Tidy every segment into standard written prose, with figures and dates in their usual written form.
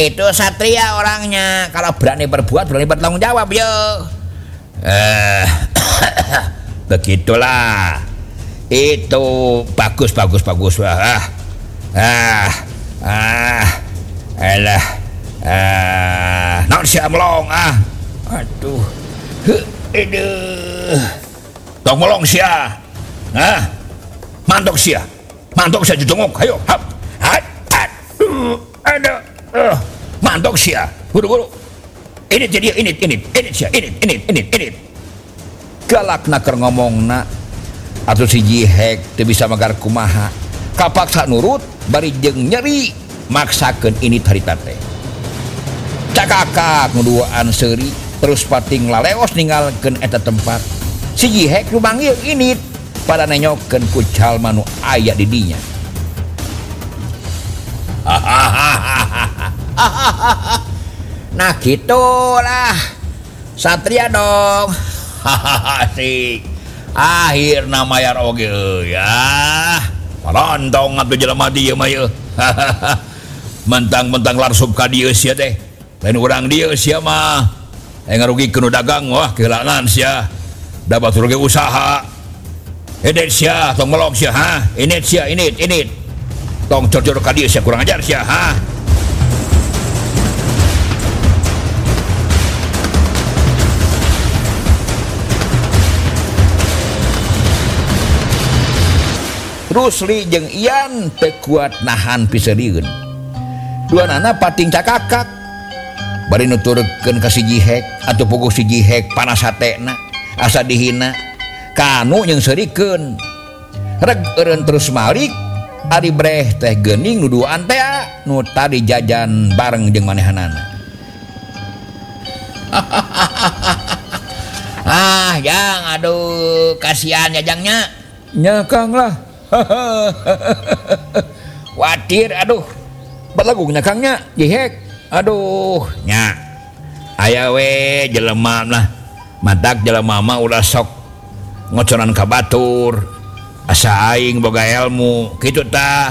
Itu satria orangnya. Kalau berani berbuat, berani bertanggung jawab, yo. Begitulah. Itu bagus. Alah. Naon sia melong Aduh. Tong melong sia. Mantok sia judungok. Hayo, hap. Ada. Mantok sia. Buru-buru. Ini sia. Galakna keur ngomongna. Atuh si Jihek teu bisa magar kumaha. Kapaksa nurut bari jeung nyeri maksakeun ini harita teh. Cakakak nguduaan seuri terus pating laleos ninggalkeun eta tempat. Si Jihek nu manggil ini pada nenyokeun ku jalma nu aya di dinya. Nah gitulah satria dong. Asik. Akhirna mayar oge ya. Palontong atuh jelema dieu mah yeuh. Mentang-mentang larsub ka dieu sia teh. Lain urang dieu sia mah. Ngarugikeun dagang wah kehilangan sia. Da batur ge usaha. Edet sia tong melok sia Init sia. Tong cor-cor ka dieu sia kurang ajar sia Rusli jeung Ian teu kuat nahan piseurieun. Duanana pating cakakak. Bari nuturkeun ka si Jihek atuh puguh si Jihek panas hatena asa dihina. Kanu jeung seurikeun. Reg eureun terus malik ari breh teh geuning nu duaan teh nu tadi jajan bareng jeung manehanana. Jang aduh kasihan ya Jangnya. Nya Kang lah. Watir aduh balagungnya Kangnya Jihek aduh nya aya we jelema lah madak jelema mah ulah sok ngoconan ka batur asa aing boga ilmu kitu tah.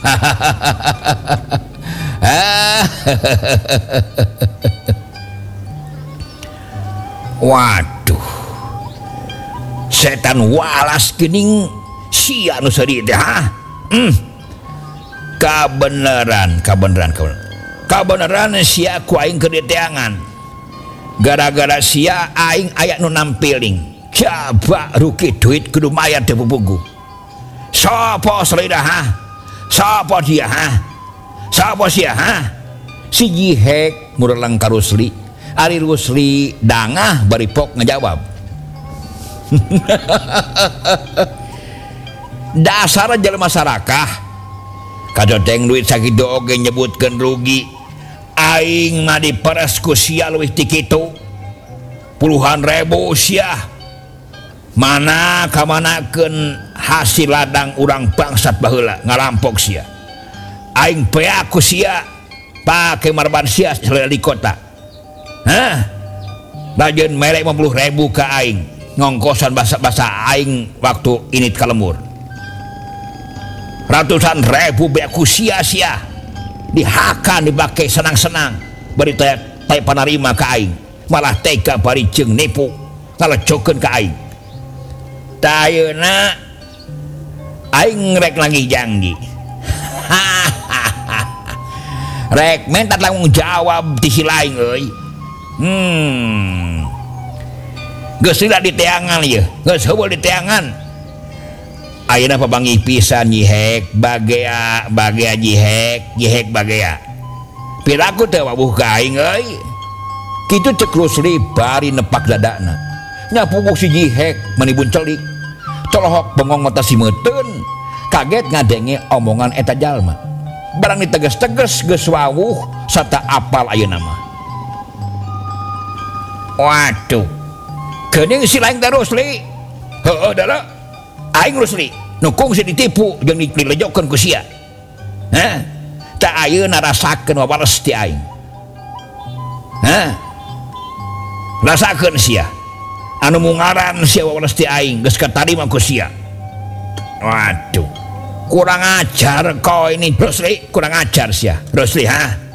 Waduh setan walas geuning sia nu seuri teh Kabeneran sia ku aing keur diteangan. Gara-gara sia aing aya nu nampiling. Coba rugi duit kudu mayar teu pupugu. Sopo salida Sopo dia Sopo sia Si Jihek murelang ka Rusli. Ari Rusli dangah bari pok ngajawab. Dasar jelema sarakah kadodeng duit sakitu oge nyebutkeun rugi. Aing mah diperes ku sia leuwih ti kitu puluhan ribu sia. Mana kamanakeun hasil ladang urang bangsat baheula ngarampok sia. Aing peak ku sia pake marban sia di kota. Lajeun mere 50.000 ka aing ngongkosan basa-basa aing waktu init ka lembur. Ratusan ribu beku sia-sia dihakan dipake senang-senang bari teh panarima ka aing malah tega bari jeung nipu ngalecokeun ka aing. Tayeuna aing rek lagi janji rek minta tanggung jawab ti si lain euy. Geus lila diteangan ieu geus heuweul diteangan. Ayeuna pabanggih pisan Jihek bagea Jihek bagea. Piraku teh wabuh ka aing euy. Kitu cek Rusli bari nepak dadana. Nya puguh si Jihek manibun celik. Colohok bengong mata simeuteun. Kaget ngadenge omongan eta jalma. Barang diteges-teges geus wawuh sarta apal ayeuna mah. Waduh. Geuning si lain teh Rusli. Heueuh da aing Rusli nu kungsi ditipu jeung dilejokeun ku sia. Tak ayeuna rasakeun wawares ti aing. Rasakeun sia. Anu mungaran sia wawares ti aing geus katarima ku sia. Waduh. Kurang ajar kau ini Rusli, kurang ajar sia. Rusli